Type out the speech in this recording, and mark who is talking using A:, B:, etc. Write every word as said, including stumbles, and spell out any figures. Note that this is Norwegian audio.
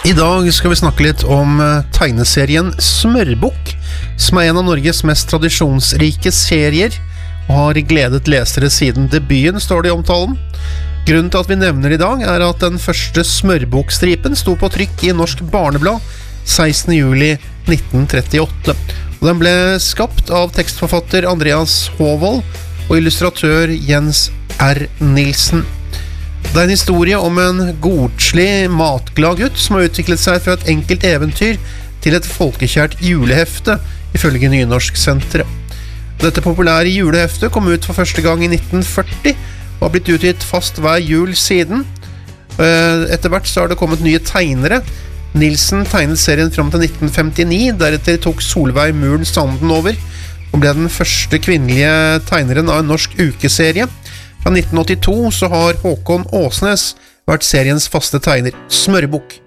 A: I dag skal vi snakke litt om tegneserien Smørbukk, som er en av Norges mest tradisjonsrike serier, og har gledet lesere siden debuten, står det i omtalen. Grunnen til at vi nevner det i dag er at den første Smørbukk-stripen sto på trykk i Norsk Barneblad sekstende juli nitten trettiåtte. Og den ble skapt av tekstforfatter Andreas Håvold og illustratør Jens R. Nilsen. Det er en historie om en godslig, matglad gutt som har utviklet seg fra et enkelt eventyr til et folkekjært julehefte, ifølge Nynorsksenteret. Dette populære juleheftet kom ut for første gang i nitten førti og har blitt utgitt fast hver jul siden. Etter hvert så har det kommet nye tegnere. Nilsen tegnet serien fram til nitten femtini, deretter tok Solveig Muren Sanden over og ble den første kvinnelige tegneren av en norsk ukeserie. Fra nitten åttito så har Håkon Åsnes vært seriens faste tegner. Smørbukk.